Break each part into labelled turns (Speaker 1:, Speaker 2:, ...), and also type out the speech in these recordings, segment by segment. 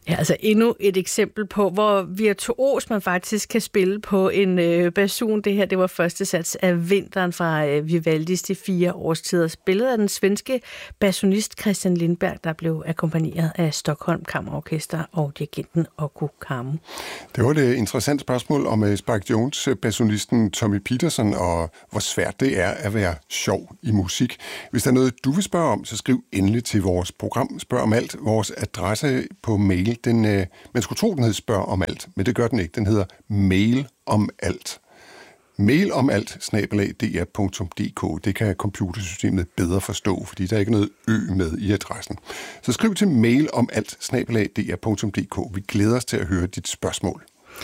Speaker 1: Ja, altså endnu et eksempel på, hvor virtuos man faktisk kan spille på en basun. Det her, det var første sats af Vinteren fra Vivaldis De 4 årstider. Spillet af den svenske basunist Christian Lindberg, der blev akkompagneret af Stockholm Kammerorkester og dirigenten Okko Kammo.
Speaker 2: Det var et interessant spørgsmål om Spike Jones, basunisten Tommy Peterson, og hvor svært det er at være sjov i musik. Hvis der er noget, du vil spørge om, så skriv endelig til vores program. Spørg om alt. Vores adresse på mail, man skulle tro, den hed Spørg om alt, men det gør den ikke. Den hedder Mail om alt. Mail om alt@dr.dk. Det kan computersystemet bedre forstå, fordi der er ikke noget ø med i adressen. Så skriv til mail om alt@dr.dk. Vi glæder os til at høre dit spørgsmål.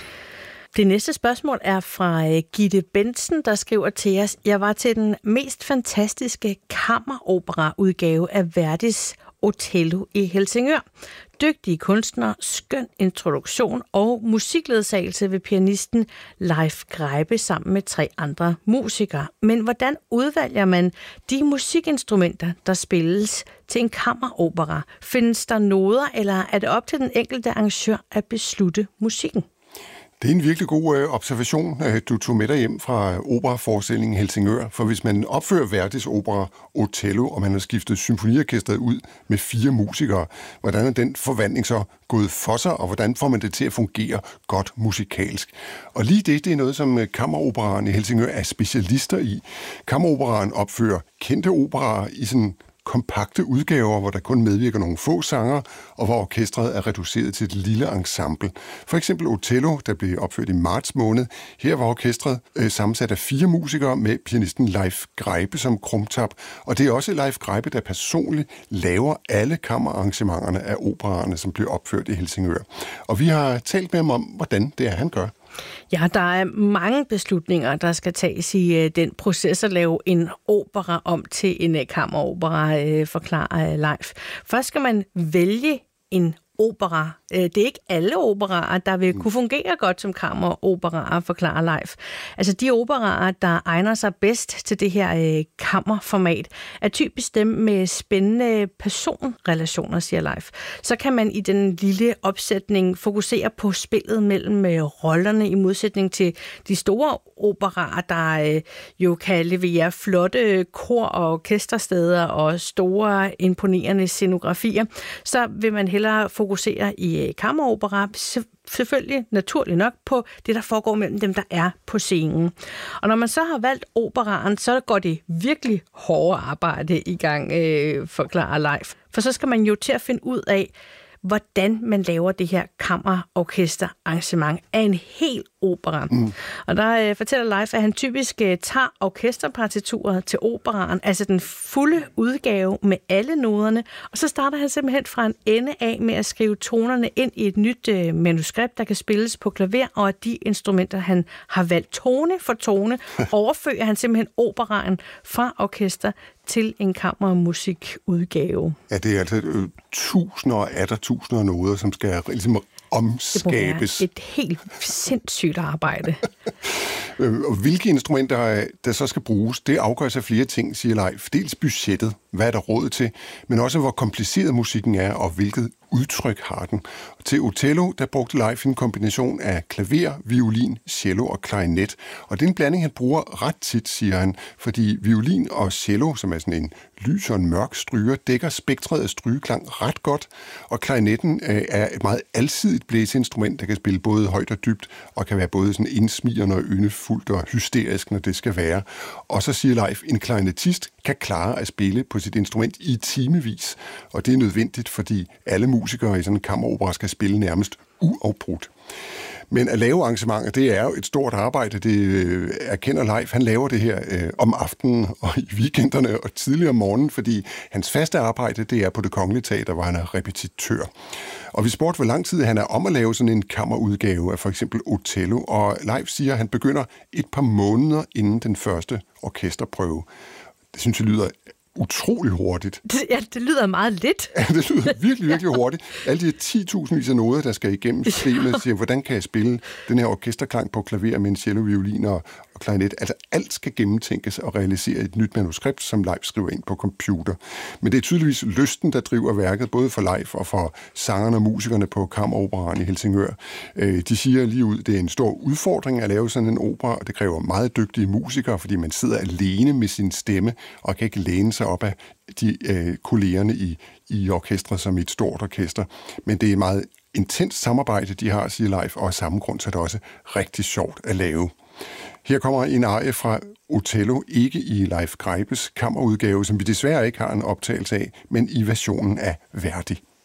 Speaker 1: Det næste spørgsmål er fra Gitte Bensen, der skriver til os: Jeg var til den mest fantastiske kammeropera-udgave af Verdis Otello i Helsingør. Dygtige kunstnere, skøn introduktion og musikledsagelse ved pianisten Leif Greibe sammen med 3 andre musikere. Men hvordan udvælger man de musikinstrumenter, der spilles til en kammeropera? Findes der noder, eller er det op til den enkelte arrangør at beslutte musikken?
Speaker 2: Det er en virkelig god observation, du tog med dig hjem fra operaforestillingen i Helsingør. For hvis man opfører Verdis opera Otello, og man har skiftet symfoniorkestret ud med 4 musikere, hvordan er den forvandling så gået for sig, og hvordan får man det til at fungere godt musikalsk? Og lige det er noget, som Kammeroperaen i Helsingør er specialister i. Kammeroperaen opfører kendte operaer i sådan kompakte udgaver, hvor der kun medvirker nogle få sanger, og hvor orkestret er reduceret til et lille ensemble. For eksempel Otello, der blev opført i marts måned. Her var orkestret sammensat af 4 musikere med pianisten Leif Greibe som krumtap. Og det er også Leif Greibe, der personligt laver alle kammerarrangementerne af operaerne, som bliver opført i Helsingør. Og vi har talt med ham om, hvordan det er, han gør.
Speaker 1: Ja, der er mange beslutninger, der skal tages i den proces at lave en opera om til en kammeropera, forklarer Leif. Først skal man vælge en opera. Det er ikke alle operaer, der vil kunne fungere godt som kammeroperaer, forklarer Leif. Altså de operaer, der egner sig bedst til det her kammerformat, er typisk dem med spændende personrelationer, siger Leif. Så kan man i den lille opsætning fokusere på spillet mellem rollerne i modsætning til de store operaer, der jo kan levere flotte kor- og orkestersteder og store imponerende scenografier. Så vil man hellere fokusere i kammeropera, selvfølgelig naturligt nok, på det, der foregår mellem dem, der er på scenen. Og når man så har valgt operaen, så går det virkelig hårde arbejde i gang, forklarer Leif. For så skal man jo til at finde ud af, hvordan man laver det her kammerorkesterarrangement af en hel opera. Og der fortæller Leif, at han typisk tager orkesterpartituret til operaen, altså den fulde udgave med alle noderne, og så starter han simpelthen fra en ende af med at skrive tonerne ind i et nyt manuskript, der kan spilles på klaver, og at de instrumenter, han har valgt tone for tone, overfører han simpelthen operaen fra orkester til en kammermusikudgave.
Speaker 2: Ja, det er altså tusinder og atter tusinder af noder, som skal ligesom omskabes.
Speaker 1: Det er et helt sindssygt arbejde.
Speaker 2: Og hvilke instrumenter, der så skal bruges, det afgøres af flere ting, siger Leif. Dels budgettet, hvad er der råd til, men også hvor kompliceret musikken er, og hvilket udtryk har den. Og til Otello, der brugte Leif en kombination af klaver, violin, cello og klarinet. Og det er en blanding, han bruger ret tit, siger han, fordi violin og cello, som er sådan en lys og en mørk stryger, dækker spektret af strygeklang ret godt, og klarinetten er et meget alsidigt blæseinstrument, der kan spille både højt og dybt, og kan være både sådan indsmirrende og ynefuldt og hysterisk, når det skal være. Og så siger Leif, en klarinetist kan klare at spille på sit instrument i timevis, og det er nødvendigt, fordi alle musikere i sådan en kammeropera skal spille nærmest uafbrudt. Men at lave arrangementer, det er jo et stort arbejde, det erkender Leif. Han laver det her om aftenen og i weekenderne og tidligere om morgenen, fordi hans faste arbejde, det er på Det Kongelige Teater, hvor han er repetitør. Og vi spurgte, hvor lang tid han er om at lave sådan en kammerudgave af for eksempel Otello, og Leif siger, at han begynder et par måneder inden den første orkesterprøve. Det synes jeg lyder utrolig hurtigt.
Speaker 1: Det lyder meget lidt.
Speaker 2: Ja, det lyder virkelig, virkelig hurtigt. Alle de 10.000 af noder, der skal igennem systemet, siger, hvordan kan jeg spille den her orkesterklang på klaver med en cello, violin og og klarinet. Altså alt skal gennemtænkes og realisere et nyt manuskript, som Leif skriver ind på computer. Men det er tydeligvis lysten, der driver værket, både for Leif og for sangerne og musikerne på Kammeroperaen i Helsingør. De siger lige ud, det er en stor udfordring at lave sådan en opera, og det kræver meget dygtige musikere, fordi man sidder alene med sin stemme og kan ikke læne sig op af de kollegerne i orkestret som i et stort orkester. Men det er et meget intens samarbejde, de har, siger Leif, og af samme grund så er det også rigtig sjovt at lave. Her kommer en arie fra Otello, ikke i Leif Greibes kammerudgave, som vi desværre ikke har en optagelse af, men i versionen af Verdi.